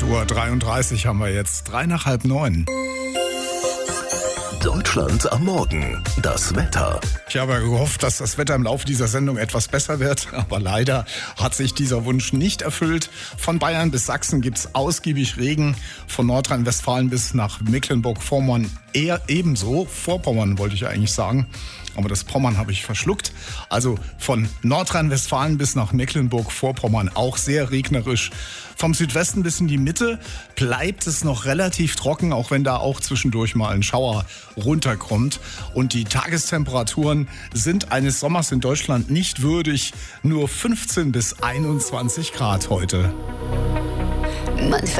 8:33 Uhr haben wir jetzt, 3 nach halb 9. Deutschland am Morgen. Das Wetter. Ich habe gehofft, dass das Wetter im Laufe dieser Sendung etwas besser wird, aber leider hat sich dieser Wunsch nicht erfüllt. Von Bayern bis Sachsen gibt es ausgiebig Regen, von Nordrhein-Westfalen bis nach Mecklenburg-Vorpommern eher ebenso. Vorpommern wollte ich eigentlich sagen, aber das Pommern habe ich verschluckt. Also von Nordrhein-Westfalen bis nach Mecklenburg-Vorpommern auch sehr regnerisch. Vom Südwesten bis in die Mitte bleibt es noch relativ trocken, auch wenn da auch zwischendurch mal ein Schauer runterkommt. Und die Tagestemperaturen sind eines Sommers in Deutschland nicht würdig. Nur 15 bis 21 Grad heute.